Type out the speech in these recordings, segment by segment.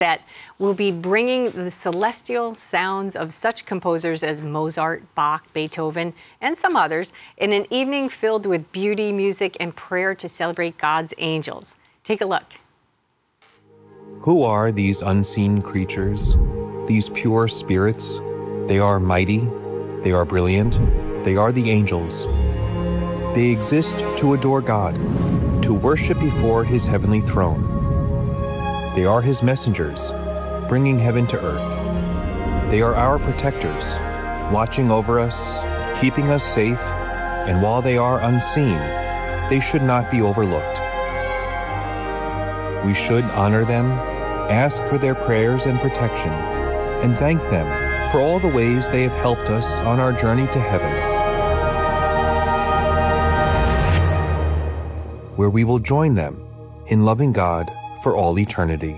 that will be bringing the celestial sounds of such composers as Mozart, Bach, Beethoven, and some others in an evening filled with beauty, music, and prayer to celebrate God's angels. Take a look. Who are these unseen creatures, these pure spirits? They are mighty, they are brilliant, they are the angels. They exist to adore God, to worship before His heavenly throne. They are His messengers, bringing heaven to earth. They are our protectors, watching over us, keeping us safe, and while they are unseen, they should not be overlooked. We should honor them, ask for their prayers and protection, and thank them for all the ways they have helped us on our journey to heaven, where we will join them in loving God for all eternity.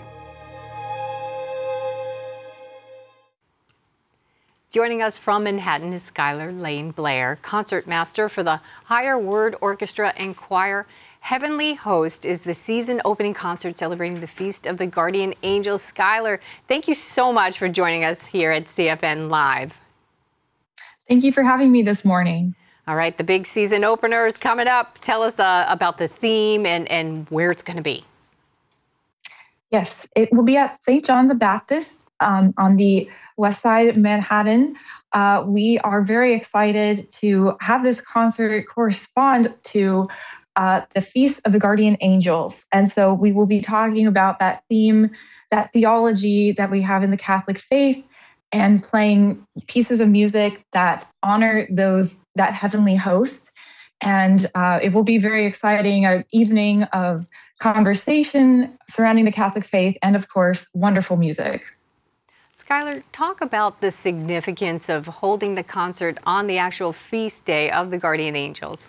Joining us from Manhattan is Skylar Lane Blair, concertmaster for the Higher Word Orchestra and Choir. Heavenly Host is the season opening concert celebrating the Feast of the Guardian Angels. Skylar, thank you so much for joining us here at CFN Live. Thank you for having me this morning. All right, the big season opener is coming up. Tell us about the theme and where it's going to be. Yes, it will be at St. John the Baptist on the west side of Manhattan. We are very excited to have this concert correspond to the Feast of the Guardian Angels. And so we will be talking about that theme, that theology that we have in the Catholic faith, and playing pieces of music that honor that heavenly host. And it will be very exciting, an evening of conversation surrounding the Catholic faith and, of course, wonderful music. Skylar, talk about the significance of holding the concert on the actual feast day of the Guardian Angels.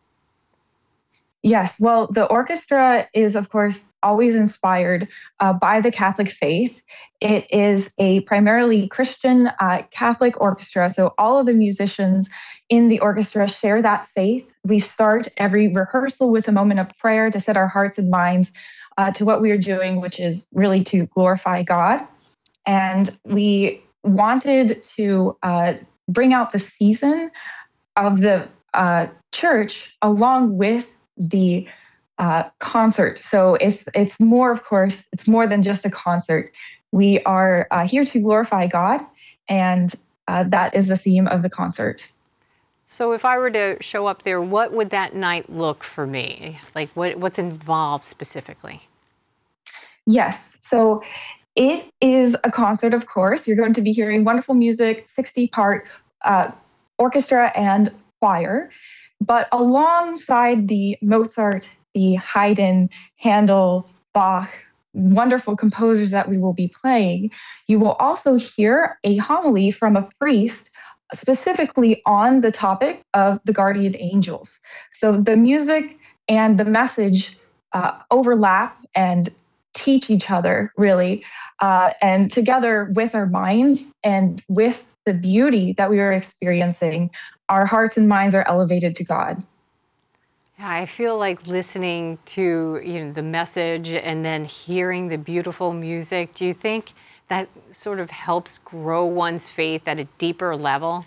Yes, well, the orchestra is, of course, always inspired by the Catholic faith. It is a primarily Christian Catholic orchestra, so all of the musicians in the orchestra share that faith. We start every rehearsal with a moment of prayer to set our hearts and minds to what we are doing, which is really to glorify God. And we wanted to bring out the season of the church along with the concert. So it's more, of course, it's more than just a concert. We are here to glorify God, and that is the theme of the concert. So if I were to show up there, what would that night look for me? Like what's involved specifically? Yes, so it is a concert, of course. You're going to be hearing wonderful music, 60-part orchestra and choir. But alongside the Mozart, the Haydn, Handel, Bach, wonderful composers that we will be playing, you will also hear a homily from a priest specifically on the topic of the guardian angels. So the music and the message overlap and teach each other, really. And together with our minds and with the beauty that we are experiencing, our hearts and minds are elevated to God. Yeah, I feel like listening to the message and then hearing the beautiful music. Do you think that sort of helps grow one's faith at a deeper level?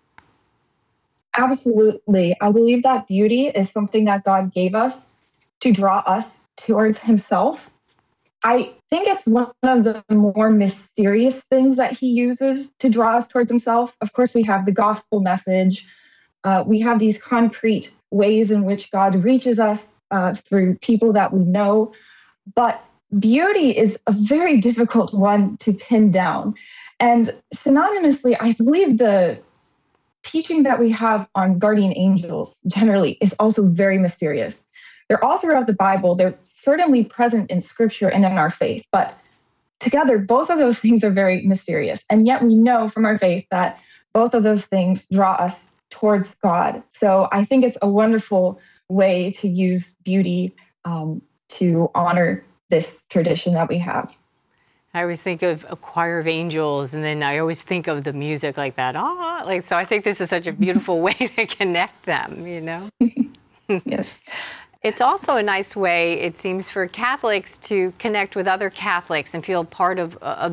Absolutely. I believe that beauty is something that God gave us to draw us towards Himself. I think it's one of the more mysterious things that He uses to draw us towards Himself. Of course, we have the gospel message. We have these concrete ways in which God reaches us through people that we know. But beauty is a very difficult one to pin down. And synonymously, I believe the teaching that we have on guardian angels generally is also very mysterious. They're all throughout the Bible. They're certainly present in Scripture and in our faith. But together, both of those things are very mysterious. And yet we know from our faith that both of those things draw us towards God. So I think it's a wonderful way to use beauty to honor this tradition that we have. I always think of a choir of angels, and then I always think of the music like that. So I think this is such a beautiful way to connect them, Yes. It's also a nice way, it seems, for Catholics to connect with other Catholics and feel part of a